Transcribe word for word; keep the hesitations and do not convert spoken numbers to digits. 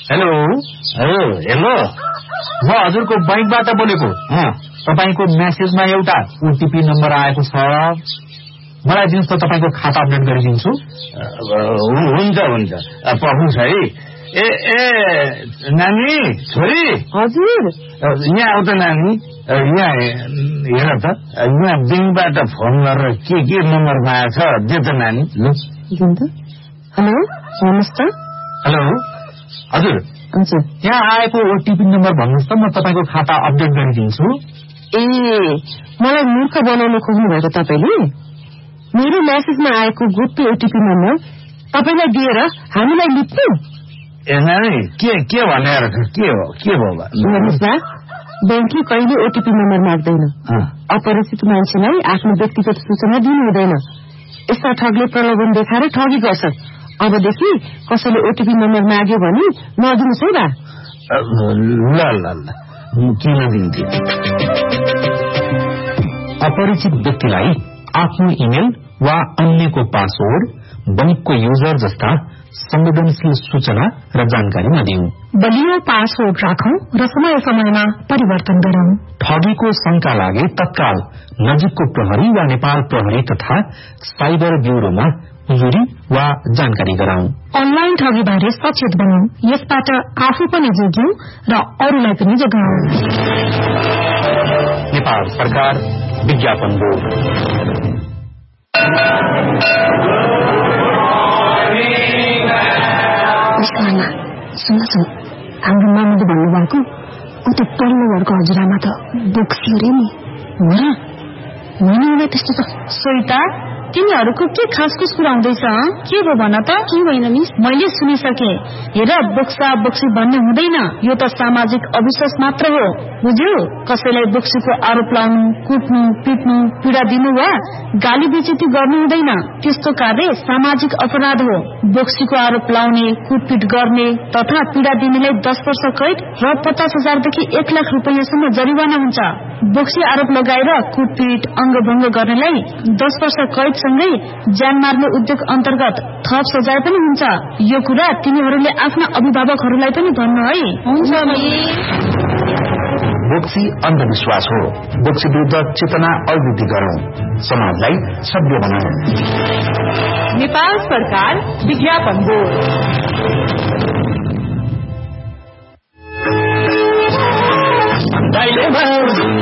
Hello hello म हजुरको बैंकबाट बोलेको। तपाईको मेसेजमा एउटा ओटीपी नम्बर आएको छ, मलाई दिनुहोस् त, तपाईको खाता अपडेट गरिदिन्छु। हुन्छ हुन्छ पहुँच है। ए ए नानी छोरी, हजुर यहाँ आउ त नानी। यहाँ हेर त, यहाँ बैंकबाट फोन गरेर के के नम्बर मागेको छ, दे त नानी। हेलो भन्नुहोस् त। हेलो हजुर हजुर यहाँ आएको ओटीपी नम्बर भन्नुहोस् त, म तपाईको खाता अपडेट गरिदिन्छु। ए मलाई मूर्ख बनाउन खोज्नु भएको तपाईले? मेरो मेसेजमा आएको गोप्य ओटीपी नम्बर तपाईलाई दिएर हामीलाई लुट्नु? ए नानी के के भनेर के हो के भयो? हेर्नुहोस् न, बैंकले कहिले ओटीपी नम्बर माग्दैन। अपरिचित मान्छेलाई आफ्नो व्यक्तिगत सूचना दिनु हुँदैन। यस्ता ठगले प्रलोभन देखाएर ठगी गर्छ। अबदेखि कसैले ओटीपी नम्बर माग्यो भने नदिनुहोस् है बा। ल ल ल किन दिन्थे? अपरिचित व्यक्तिलाई आफ्नो इमेल वा अन्यको पासवर्ड, बैंकको युजर जस्ता संवेदनशील सूचना र जानकारी नदिऊ। बलियो पासवर्ड राखौं र समय समयमा परिवर्तन गरौं। ठगीको शंका लागे तत्काल नजिकको प्रहरी वा नेपाल प्रहरी तथा साइबर ब्यूरोमा उजुरी वा जानकारी गराउँ। अनलाइन ठगीबारे सचेत बनौं, यसबाट आफू पनि जोग्यौं र अरूलाई पनि जोगाउँ। नेपाल सरकार, विज्ञापन बोर्ड। सुन सुन, हाम्रो मामाले भन्नुभएको उता पल्लो घरको हजुरआमा त बोक्सी अरे नि। होइन त्यस्तो त। सोइता, तिमीहरूको के खासखुस कुरा हुँदैछ? के भयो भन त? के होइन मिस, मैले सुनिसके। हेर, बोक्सा बोक्सी भन्ने हुँदैन, यो त सामाजिक अविश्वास मात्र हो, बुझ्यौ? कसैलाई बोक्सीको आरोप लाउनु, कुट्नु, पिट्नु, पीडा दिनु वा गाली बेइज्जती गर्नु हुँदैन। त्यस्तो कार्य सामाजिक अपराध हो। बोक्सीको आरोप लाउने, कुटपिट गर्ने तथा पीडा दिनेलाई दस वर्ष कैद र पचास हजारदेखि एक लाख रुपियाँसम्म जरिवाना हुन्छ। बोक्सी आरोप लगाएर कुटपिट, अङ्गभङ्ग गर्नेलाई दस वर्ष कैद सँगै ज्यान मार्ने उद्योग अन्तर्गत थप सजाय पनि हुन्छ। यो कुरा तिमीहरूले आफ्ना अभिभावकहरूलाई पनि भन्नु है। हुन्छ। बोक्सी अन्धविश्वास हो। बोक्सी विरुद्ध चेतना अभिवृद्धि गरौं, समाजलाई सभ्य बनाऊ। नेपाल सरकार, विज्ञापन बोर्ड।